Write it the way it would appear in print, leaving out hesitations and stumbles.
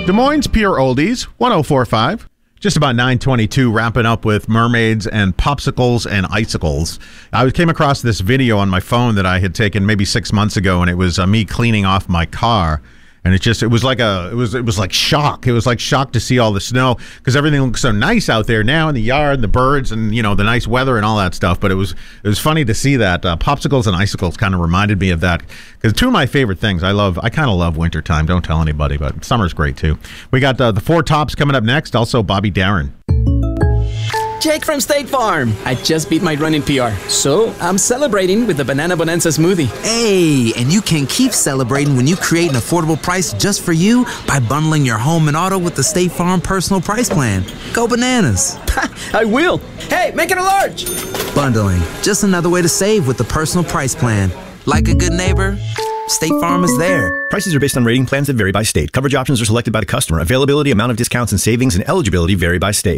Des Moines Pure Oldies, 104.5. Just about 9:22, wrapping up with mermaids and popsicles and icicles. I came across this video on my phone that I had taken maybe 6 months ago, and it was me cleaning off my car. And it was like shock. It was like shock to see all the snow because everything looks so nice out there now in the yard and the birds and, the nice weather and all that stuff. But it was funny to see that. Popsicles and icicles kind of reminded me of that because two of my favorite things. I kind of love wintertime. Don't tell anybody, but summer's great too. We got the Four Tops coming up next. Also, Bobby Darin. Jake from State Farm. I just beat my run in PR, so I'm celebrating with the Banana Bonanza smoothie. Hey, and you can keep celebrating when you create an affordable price just for you by bundling your home and auto with the State Farm Personal Price Plan. Go bananas. I will. Hey, make it a large. Bundling, just another way to save with the Personal Price Plan. Like a good neighbor, State Farm is there. Prices are based on rating plans that vary by state. Coverage options are selected by the customer. Availability, amount of discounts and savings, and eligibility vary by state.